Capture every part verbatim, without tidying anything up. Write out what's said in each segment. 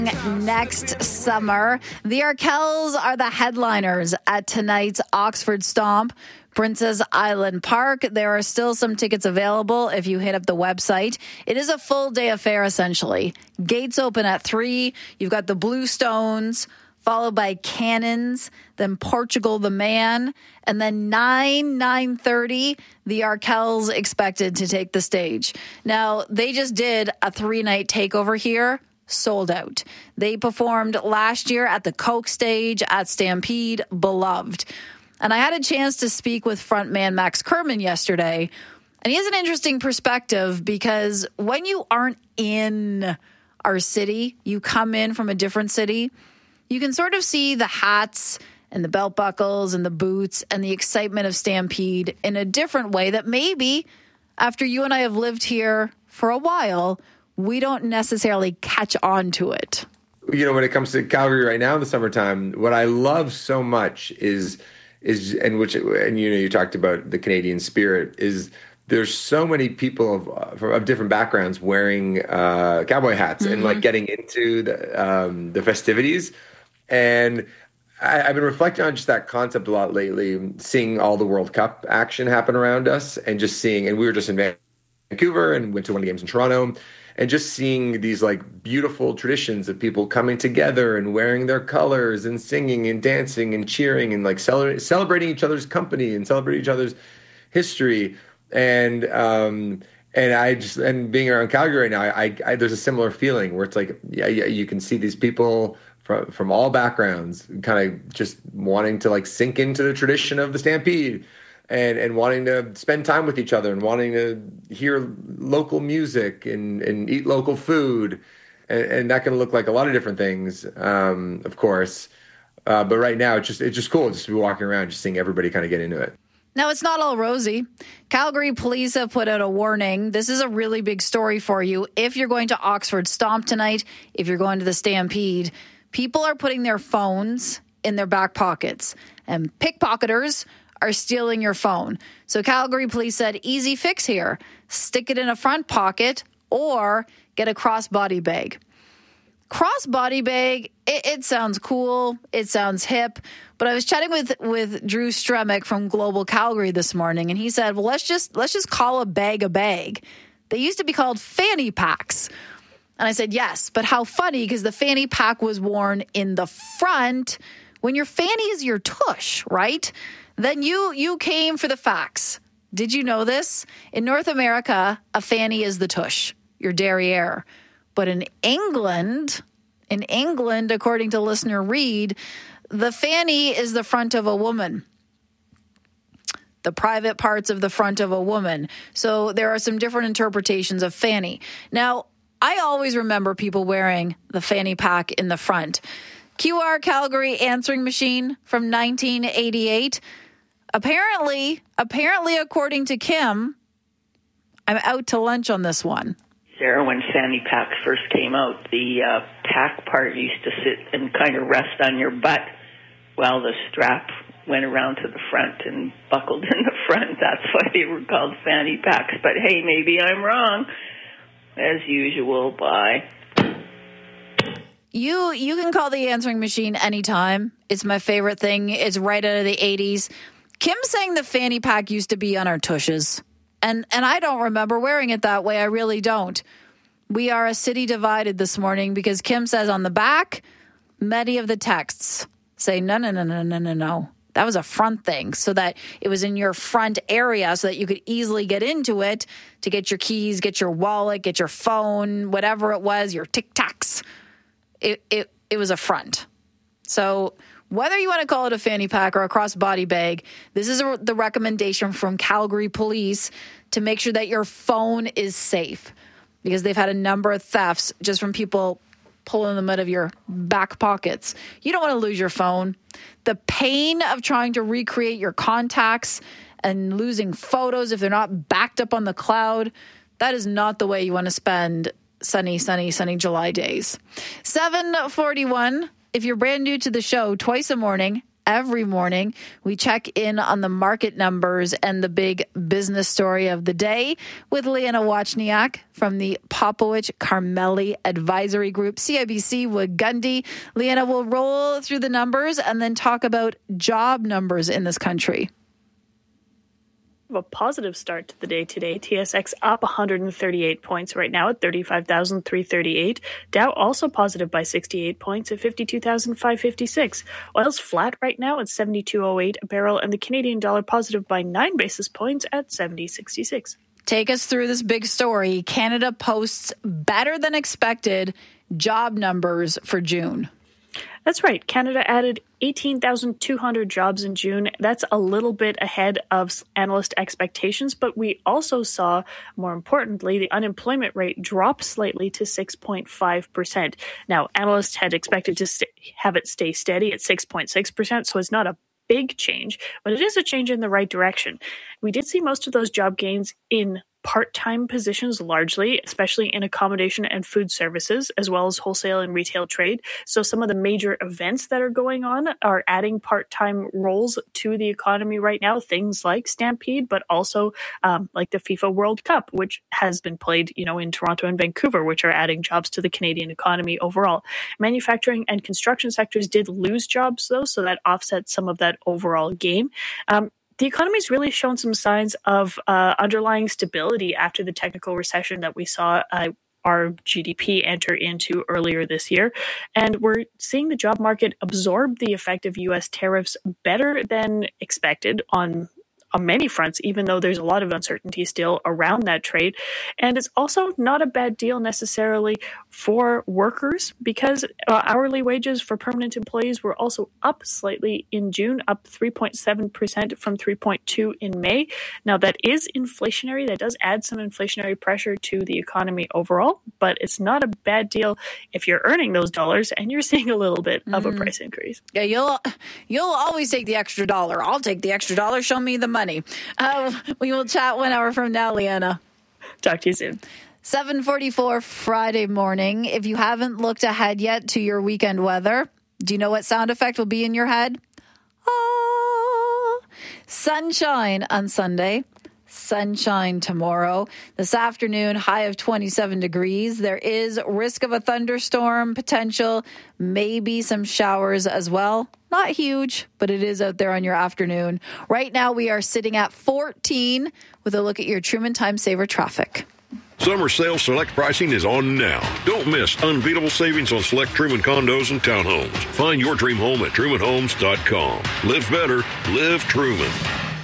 Next summer, the Arkells are the headliners at tonight's Oxford Stomp, Princess Island Park. There are still some tickets available if you hit up the website. It is a full day affair, essentially. Gates open at three. You've got the Blue Stones, followed by Cannons, then Portugal the Man, and then nine, nine thirty, the Arkells expected to take the stage. Now, they just did a three-night takeover here. Sold out. They performed last year at the Coke stage, at Stampede, beloved. And I had a chance to speak with frontman Max Kerman yesterday, and he has an interesting perspective because when you aren't in our city, you come in from a different city, you can sort of see the hats and the belt buckles and the boots and the excitement of Stampede in a different way that maybe after you and I have lived here for a while, we don't necessarily catch on to it. You know, when it comes to Calgary right now in the summertime, what I love so much is, is and which, and you know, you talked about the Canadian spirit, is there's so many people of, of different backgrounds wearing uh, cowboy hats mm-hmm. and like getting into the, um, the festivities. And I, I've been reflecting on just that concept a lot lately, seeing all the World Cup action happen around us and just seeing, and we were just in Vancouver and went to one of the games in Toronto. And just seeing these like beautiful traditions of people coming together and wearing their colors and singing and dancing and cheering and like celebrating, celebrating each other's company and celebrating each other's history. And um, and I just and being around Calgary right now, I, I there's a similar feeling where it's like yeah, yeah you can see these people from from all backgrounds kind of just wanting to like sink into the tradition of the Stampede. And, and wanting to spend time with each other and wanting to hear local music and, and eat local food. And, and that can look like a lot of different things, um, of course. Uh, but right now, it's just it's just cool just to be walking around, just seeing everybody kind of get into it. Now, it's not all rosy. Calgary police have put out a warning. This is a really big story for you. If you're going to Oxford Stomp tonight, if you're going to the Stampede, people are putting their phones in their back pockets. And pickpocketers are stealing your phone. So Calgary police said, easy fix here. Stick it in a front pocket or get a crossbody bag. Crossbody bag, it, it sounds cool. It sounds hip. But I was chatting with, with Drew Stremick from Global Calgary this morning, and he said, well, let's just let's just call a bag a bag. They used to be called fanny packs. And I said, yes, but how funny, because the fanny pack was worn in the front when your fanny is your tush, right? Then you you came for the facts. Did you know this? In North America, a fanny is the tush, your derriere. But in England, in England, according to listener Reed, the fanny is the front of a woman. The private parts of the front of a woman. So there are some different interpretations of fanny. Now, I always remember people wearing the fanny pack in the front. Q R Calgary answering machine from nineteen eighty-eight. Apparently, apparently, according to Kim, I'm out to lunch on this one. Sarah, when fanny packs first came out, the uh, pack part used to sit and kind of rest on your butt while the strap went around to the front and buckled in the front. That's why they were called fanny packs. But hey, maybe I'm wrong. As usual, bye. You you can call the answering machine anytime. It's my favorite thing. It's right out of the eighties. Kim's saying the fanny pack used to be on our tushes. And and I don't remember wearing it that way. I really don't. We are a city divided this morning because Kim says on the back, many of the texts say, no, no, no, no, no, no, no. That was a front thing so that it was in your front area so that you could easily get into it to get your keys, get your wallet, get your phone, whatever it was, your Tic-Tacs. It, it, it was a front. So whether you want to call it a fanny pack or a crossbody bag, this is a, the recommendation from Calgary police to make sure that your phone is safe because they've had a number of thefts just from people pulling them out of your back pockets. You don't want to lose your phone. The pain of trying to recreate your contacts and losing photos if they're not backed up on the cloud, that is not the way you want to spend sunny, sunny, sunny July days. seven forty-one. If you're brand new to the show, twice a morning, every morning. We check in on the market numbers and the big business story of the day with Liana Wachniak from the Popowich Carmeli Advisory Group, C I B C Wood Gundy. Liana will roll through the numbers and then talk about job numbers in this country. A positive start to the day today. T S X up one hundred thirty-eight points right now at thirty-five thousand three hundred thirty-eight. Dow also positive by sixty-eight points at fifty-two thousand five hundred fifty-six. Oil's flat right now at seventy-two oh eight a barrel, and the Canadian dollar positive by nine basis points at seventy sixty-six. Take us through this big story. Canada posts better than expected job numbers for June. That's right. Canada added eighteen thousand two hundred jobs in June. That's a little bit ahead of analyst expectations, but we also saw, more importantly, the unemployment rate drop slightly to six point five percent. Now, analysts had expected to st- have it stay steady at six point six percent, so it's not a big change, but it is a change in the right direction. We did see most of those job gains in part-time positions largely, especially in accommodation and food services, as well as wholesale and retail trade. So some of the major events that are going on are adding part-time roles to the economy right now, things like Stampede, but also um, like the FIFA World Cup, which has been played, you know, in Toronto and Vancouver, which are adding jobs to the Canadian economy overall. Manufacturing and construction sectors did lose jobs, though, so that offsets some of that overall gain. Um, The economy's really shown some signs of uh, underlying stability after the technical recession that we saw uh, our G D P enter into earlier this year. And we're seeing the job market absorb the effect of U S tariffs better than expected on on many fronts, even though there's a lot of uncertainty still around that trade. And it's also not a bad deal necessarily for workers, because uh, hourly wages for permanent employees were also up slightly in June, up three point seven percent from three point two in May. Now, that is inflationary. That does add some inflationary pressure to the economy overall, but it's not a bad deal if you're earning those dollars and you're seeing a little bit mm. of a price increase. Yeah, you'll you'll always take the extra dollar. I'll take the extra dollar. Show me the money. Money. Uh, we will chat one hour from now, Liana. Talk to you soon. seven forty-four Friday morning. If you haven't looked ahead yet to your weekend weather, do you know what sound effect will be in your head? Ah, sunshine on Sunday. Sunshine tomorrow. This afternoon, high of twenty-seven degrees. There is risk of a thunderstorm potential, maybe some showers as well. Not huge, but it is out there on your afternoon. Right now, we are sitting at fourteen with a look at your Truman Time Saver traffic. Summer sale select pricing is on now. Don't miss unbeatable savings on select Truman condos and townhomes. Find your dream home at truman homes dot com. Live better. Live Truman.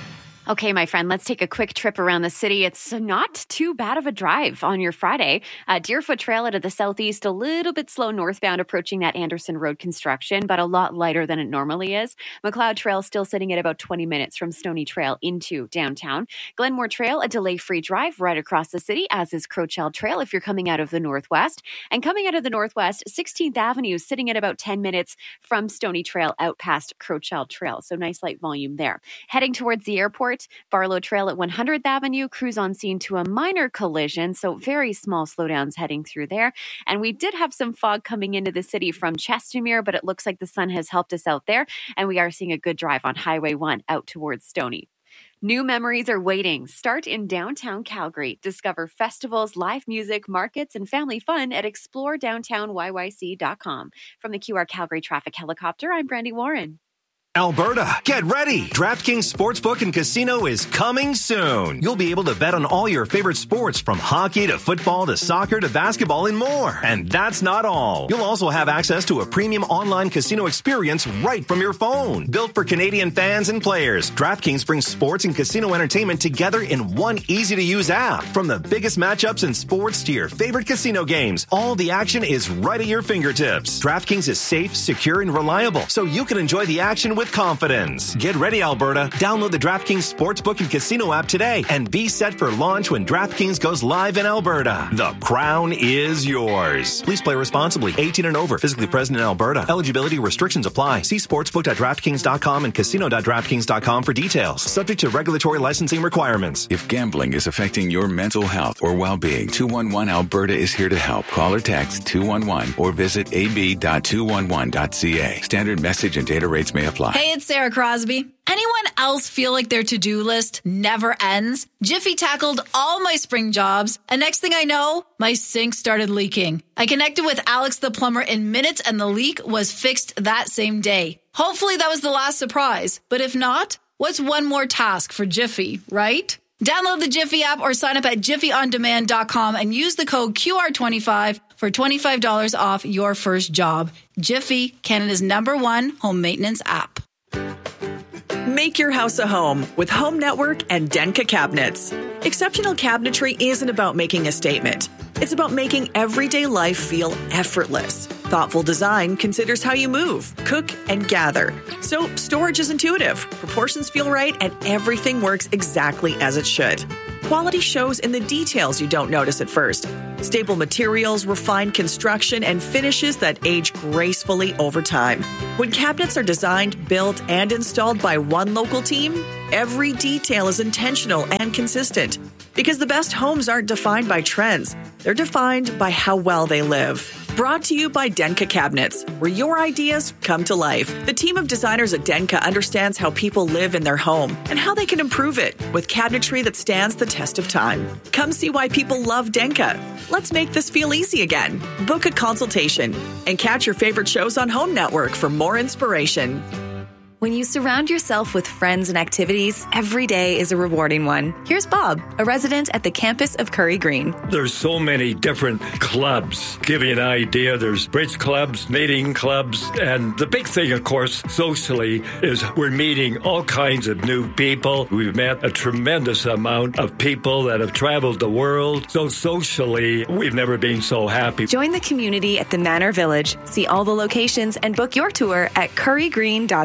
Okay, my friend, let's take a quick trip around the city. It's not too bad of a drive on your Friday. Uh, Deerfoot Trail out of the southeast, a little bit slow northbound approaching that Anderson Road construction, but a lot lighter than it normally is. McLeod Trail still sitting at about twenty minutes from Stony Trail into downtown. Glenmore Trail, a delay-free drive right across the city, as is Crowchild Trail if you're coming out of the northwest. And coming out of the northwest, sixteenth Avenue sitting at about ten minutes from Stony Trail out past Crowchild Trail. So nice light volume there. Heading towards the airport, Barlow Trail at one hundredth Avenue, crews on scene to a minor collision, so very small slowdowns heading through there. And we did have some fog coming into the city from Chestermere, but it looks like the sun has helped us out there, and we are seeing a good drive on Highway one out towards Stony. New memories are waiting. Start in downtown Calgary. Discover festivals, live music, markets, and family fun at explore downtown y y c dot com. From the Q R Calgary Traffic Helicopter, I'm Brandy Warren. Alberta, get ready! DraftKings Sportsbook and Casino is coming soon. You'll be able to bet on all your favorite sports, from hockey to football to soccer to basketball and more. And that's not all. You'll also have access to a premium online casino experience right from your phone. Built for Canadian fans and players, DraftKings brings sports and casino entertainment together in one easy-to-use app. From the biggest matchups in sports to your favorite casino games, all the action is right at your fingertips. DraftKings is safe, secure, and reliable, so you can enjoy the action with confidence. Get ready, Alberta. Download the DraftKings Sportsbook and Casino app today and be set for launch when DraftKings goes live in Alberta. The crown is yours. Please play responsibly. eighteen and over. Physically present in Alberta. Eligibility restrictions apply. See sportsbook dot draftkings dot com and casino dot draftkings dot com for details. Subject to regulatory licensing requirements. If gambling is affecting your mental health or well-being, two one one Alberta is here to help. Call or text two one one or visit a b dot two one one dot c a. Standard message and data rates may apply. Hey, it's Sarah Crosby. Anyone else feel like their to-do list never ends? Jiffy tackled all my spring jobs, and next thing I know, my sink started leaking. I connected with Alex the plumber in minutes, and the leak was fixed that same day. Hopefully that was the last surprise, but if not, what's one more task for Jiffy, right? Download the Jiffy app or sign up at jiffy on demand dot com and use the code Q R twenty-five for twenty-five dollars off your first job. Jiffy, Canada's number one home maintenance app. Make your house a home with Home Network and Denka Cabinets. Exceptional cabinetry isn't about making a statement. It's about making everyday life feel effortless. Thoughtful design considers how you move, cook, and gather. So storage is intuitive, proportions feel right, and everything works exactly as it should. Quality shows in the details you don't notice at first. Stable materials, refined construction, and finishes that age gracefully over time. When cabinets are designed, built, and installed by one local team, every detail is intentional and consistent. Because the best homes aren't defined by trends, they're defined by how well they live. Brought to you by Denka Cabinets, where your ideas come to life. The team of designers at Denka understands how people live in their home and how they can improve it with cabinetry that stands the test of time. Come see why people love Denka. Let's make this feel easy again. Book a consultation and catch your favorite shows on Home Network for more inspiration. When you surround yourself with friends and activities, every day is a rewarding one. Here's Bob, a resident at the campus of Curry Green. There's so many different clubs. Give you an idea, there's bridge clubs, knitting clubs, and the big thing, of course, socially, is we're meeting all kinds of new people. We've met a tremendous amount of people that have traveled the world. So socially, we've never been so happy. Join the community at the Manor Village. See all the locations and book your tour at curry green dot